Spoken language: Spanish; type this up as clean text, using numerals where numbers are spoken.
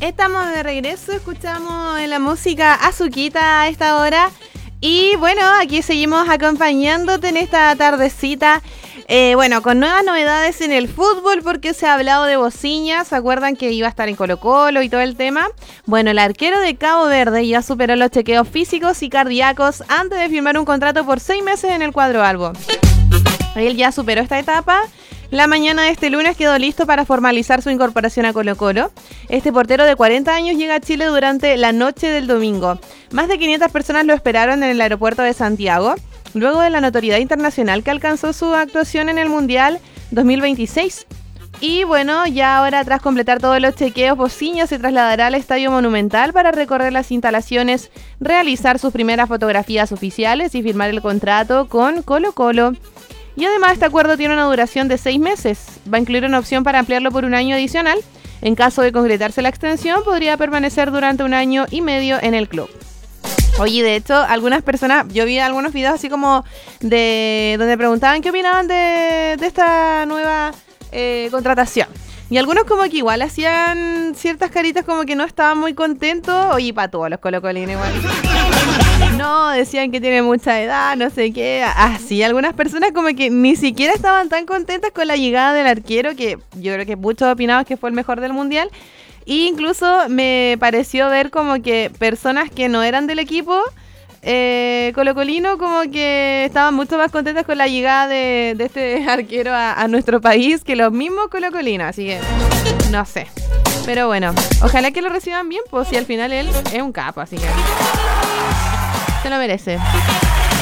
Estamos de regreso, escuchamos la música Azuquita a esta hora. Y bueno, aquí seguimos acompañándote en esta tardecita. Con nuevas novedades en el fútbol, porque se ha hablado de Bociña. ¿Se acuerdan que iba a estar en Colo-Colo y todo el tema? Bueno, el arquero de Cabo Verde ya superó los chequeos físicos y cardíacos antes de firmar un contrato por 6 meses en el cuadro albo. Él ya superó esta etapa. La mañana de este lunes quedó listo para formalizar su incorporación a Colo-Colo. Este portero de 40 años llega a Chile durante la noche del domingo. Más de 500 personas lo esperaron en el aeropuerto de Santiago, luego de la notoriedad internacional que alcanzó su actuación en el Mundial 2026. Y bueno, ya ahora tras completar todos los chequeos, Bociña se trasladará al Estadio Monumental para recorrer las instalaciones, realizar sus primeras fotografías oficiales y firmar el contrato con Colo-Colo. Y además este acuerdo tiene una duración de 6 meses. Va a incluir una opción para ampliarlo por un año adicional. En caso de concretarse la extensión, podría permanecer durante 1 año y medio en el club. Oye, de hecho, algunas personas, yo vi algunos videos así como de donde preguntaban qué opinaban de esta nueva contratación. Y algunos como que igual hacían ciertas caritas como que no estaban muy contentos. Oye, para todos los colocolinos igual. No, decían que tiene mucha edad, no sé qué. Así, algunas personas como que ni siquiera estaban tan contentas con la llegada del arquero, que yo creo que muchos opinaban que fue el mejor del Mundial. E incluso me pareció ver como que personas que no eran del equipo colocolino como que estaban mucho más contentas con la llegada de este arquero a nuestro país que los mismos colocolinos, así que no sé. Pero bueno, ojalá que lo reciban bien, pues si al final él es un capo, así que se lo merece.